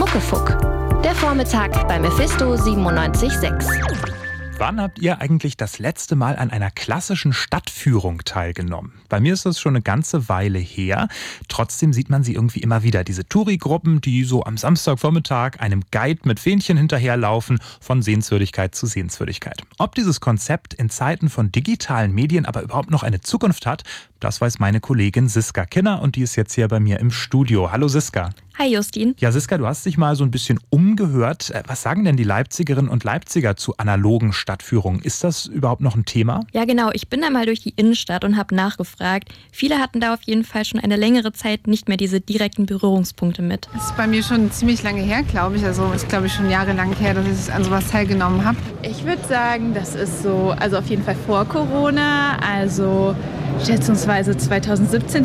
Muckefuck. Der Vormittag bei Mephisto 97.6. Wann habt ihr eigentlich das letzte Mal an einer klassischen Stadtführung teilgenommen? Bei mir ist das schon eine ganze Weile her. Trotzdem sieht man sie irgendwie immer wieder. Diese Touri-Gruppen, die so am Samstagvormittag einem Guide mit Fähnchen hinterherlaufen, von Sehenswürdigkeit zu Sehenswürdigkeit. Ob dieses Konzept in Zeiten von digitalen Medien aber überhaupt noch eine Zukunft hat, das weiß meine Kollegin Siska Kinner und die ist jetzt hier bei mir im Studio. Hallo Siska. Hi Justin. Ja, Siska, du hast dich mal so ein bisschen umgehört. Was sagen denn die Leipzigerinnen und Leipziger zu analogen Stadtführungen? Ist das überhaupt noch ein Thema? Ja genau, ich bin da mal durch die Innenstadt und habe nachgefragt. Viele hatten da auf jeden Fall schon eine längere Zeit nicht mehr diese direkten Berührungspunkte mit. Das ist bei mir schon ziemlich lange her, glaube ich. Also ist, glaube ich, schon jahrelang her, dass ich an sowas teilgenommen habe. Ich würde sagen, das ist so, also auf jeden Fall vor Corona, also schätzungsweise 2017,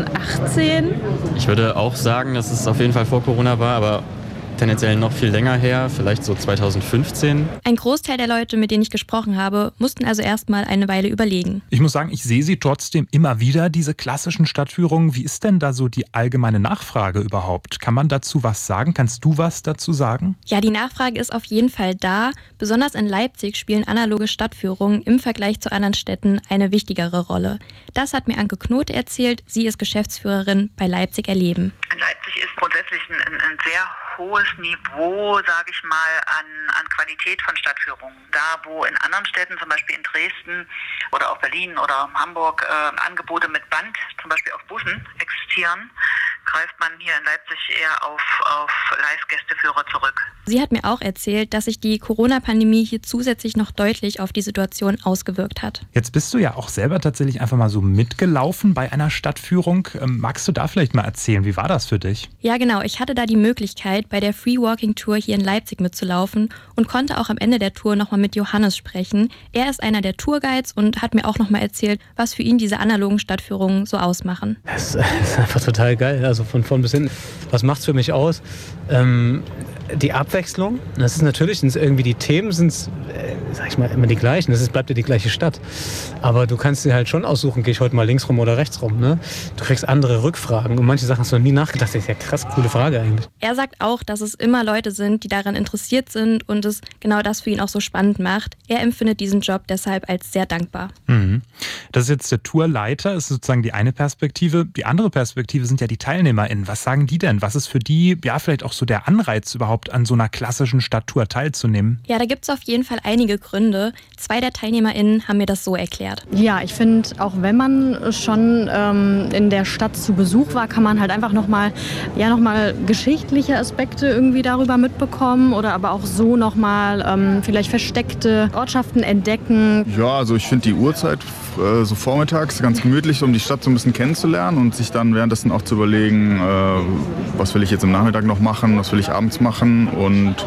2018. Ich würde auch sagen, dass es auf jeden Fall vor Corona war, aber tendenziell noch viel länger her, vielleicht so 2015. Ein Großteil der Leute, mit denen ich gesprochen habe, mussten also erstmal eine Weile überlegen. Ich muss sagen, ich sehe sie trotzdem immer wieder, diese klassischen Stadtführungen. Wie ist denn da so die allgemeine Nachfrage überhaupt? Kann man dazu was sagen? Kannst du was dazu sagen? Ja, die Nachfrage ist auf jeden Fall da. Besonders in Leipzig spielen analoge Stadtführungen im Vergleich zu anderen Städten eine wichtigere Rolle. Das hat mir Anke Knote erzählt. Sie ist Geschäftsführerin bei Leipzig Erleben. In Leipzig ist grundsätzlich ein sehr hohes Niveau, sage ich mal, an Qualität von Stadtführungen. Da, wo in anderen Städten, zum Beispiel in Dresden oder auch Berlin oder Hamburg, Angebote mit Band, zum Beispiel auf Bussen, existieren, greift man hier in Leipzig eher auf Live-Gästeführer zurück. Sie hat mir auch erzählt, dass sich die Corona-Pandemie hier zusätzlich noch deutlich auf die Situation ausgewirkt hat. Jetzt bist du ja auch selber tatsächlich einfach mal so mitgelaufen bei einer Stadtführung. Magst du da vielleicht mal erzählen, wie war das für dich? Ja genau, ich hatte da die Möglichkeit, bei der Free Walking Tour hier in Leipzig mitzulaufen und konnte auch am Ende der Tour nochmal mit Johannes sprechen. Er ist einer der Tourguides und hat mir auch nochmal erzählt, was für ihn diese analogen Stadtführungen so ausmachen. Das ist einfach total geil, also von vorn bis hinten. Was macht's für mich aus? Die Abwechslung, das ist natürlich, irgendwie die Themen sind, sag ich mal, immer die gleichen. Bleibt ja die gleiche Stadt. Aber du kannst dir halt schon aussuchen, gehe ich heute mal links rum oder rechts rum. Ne? Du kriegst andere Rückfragen und manche Sachen hast du noch nie nachgedacht. Das ist ja krass, coole Frage eigentlich. Er sagt auch, dass es immer Leute sind, die daran interessiert sind und es genau das für ihn auch so spannend macht. Er empfindet diesen Job deshalb als sehr dankbar. Mhm. Das ist jetzt der Tourleiter, ist sozusagen die eine Perspektive. Die andere Perspektive sind ja die TeilnehmerInnen. Was sagen die denn? Was ist für die ja vielleicht auch so der Anreiz überhaupt, an so einer klassischen Stadttour teilzunehmen? Ja, da gibt es auf jeden Fall einige Gründe. 2 der TeilnehmerInnen haben mir das so erklärt. Ja, ich finde, auch wenn man schon in der Stadt zu Besuch war, kann man halt einfach nochmal geschichtliche Aspekte irgendwie darüber mitbekommen oder aber auch so nochmal vielleicht versteckte Ortschaften entdecken. Ja, also ich finde die Uhrzeit so vormittags ganz gemütlich, um die Stadt so ein bisschen kennenzulernen und sich dann währenddessen auch zu überlegen, was will ich jetzt am Nachmittag noch machen, was will ich abends machen und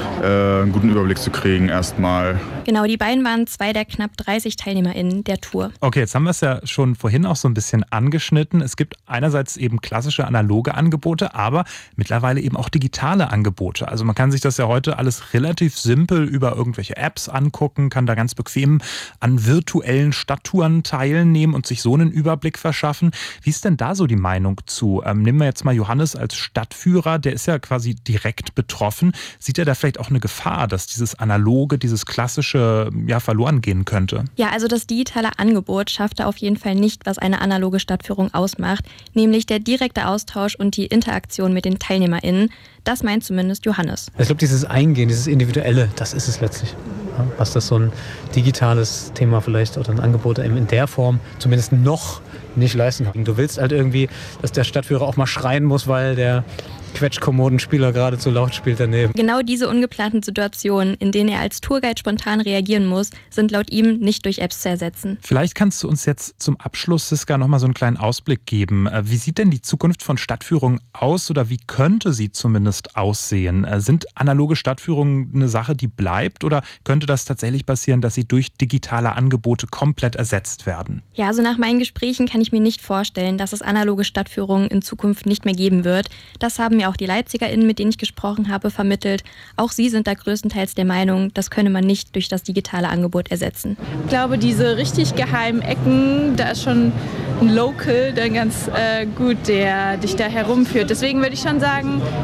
einen guten Überblick zu kriegen erstmal. Genau, die beiden waren 2 der knapp 30 TeilnehmerInnen der Tour. Okay, jetzt haben wir es ja schon vorhin auch so ein bisschen angeschnitten. Es gibt einerseits eben klassische analoge Angebote, aber mittlerweile eben auch digitale Angebote. Also man kann sich das ja heute alles relativ simpel über irgendwelche Apps angucken, kann da ganz bequem an virtuellen Stadttouren teilnehmen und sich so einen Überblick verschaffen. Wie ist denn da so die Meinung zu? Nehmen wir jetzt mal Johannes als Stadtführer, der ist ja quasi direkt betroffen. Sieht er da vielleicht auch eine Gefahr, dass dieses analoge, dieses klassische verloren gehen könnte? Ja, also das digitale Angebot schafft da auf jeden Fall nicht, was eine analoge Stadtführung ausmacht, nämlich der direkte Austausch und die Interaktion mit den TeilnehmerInnen. Das meint zumindest Johannes. Ich glaube, dieses Eingehen, dieses Individuelle, das ist es letztlich. Ja, was das so ein digitales Thema vielleicht oder ein Angebot eben in der Form zumindest noch nicht leisten kann. Du willst halt irgendwie, dass der Stadtführer auch mal schreien muss, weil der Quetschkommodenspieler gerade zu laut spielt daneben. Genau diese ungeplanten Situationen, in denen er als Tourguide spontan reagieren muss, sind laut ihm nicht durch Apps zu ersetzen. Vielleicht kannst du uns jetzt zum Abschluss, Siska, nochmal so einen kleinen Ausblick geben. Wie sieht denn die Zukunft von Stadtführungen aus oder wie könnte sie zumindest aussehen? Sind analoge Stadtführungen eine Sache, die bleibt oder könnte das tatsächlich passieren, dass sie durch digitale Angebote komplett ersetzt werden? Ja, also nach meinen Gesprächen kann ich mir nicht vorstellen, dass es analoge Stadtführungen in Zukunft nicht mehr geben wird. Das haben mir auch die LeipzigerInnen, mit denen ich gesprochen habe, vermittelt. Auch sie sind da größtenteils der Meinung, das könne man nicht durch das digitale Angebot ersetzen. Ich glaube, diese richtig geheimen Ecken, da ist schon ein Local dann ganz gut, der dich da herumführt. Deswegen würde ich schon sagen,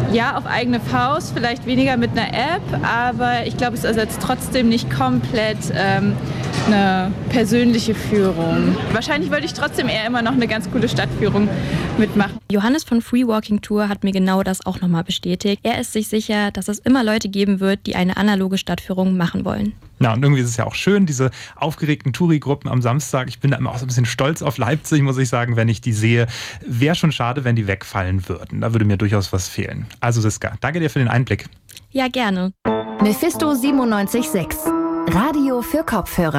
Ja, auf eigene Faust, vielleicht weniger mit einer App, aber ich glaube, es ersetzt trotzdem nicht komplett eine persönliche Führung. Wahrscheinlich würde ich trotzdem eher immer noch eine ganz coole Stadtführung mitmachen. Johannes von Free Walking Tour hat mir genau das auch nochmal bestätigt. Er ist sich sicher, dass es immer Leute geben wird, die eine analoge Stadtführung machen wollen. Ja, und irgendwie ist es ja auch schön, diese aufgeregten Touri-Gruppen am Samstag. Ich bin da immer auch so ein bisschen stolz auf Leipzig, muss ich sagen, wenn ich die sehe. Wäre schon schade, wenn die wegfallen würden. Da würde mir durchaus was fehlen. Also Siska, danke dir für den Einblick. Ja, gerne. Mephisto 97.6, Radio für Kopfhörer.